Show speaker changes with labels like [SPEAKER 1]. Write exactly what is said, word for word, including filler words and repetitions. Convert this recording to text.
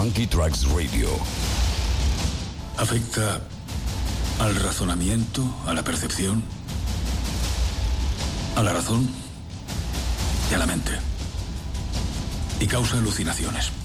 [SPEAKER 1] Funky Tracks Radio.
[SPEAKER 2] Afecta al razonamiento, a la percepción, a la razón y a la mente. Y causa alucinaciones.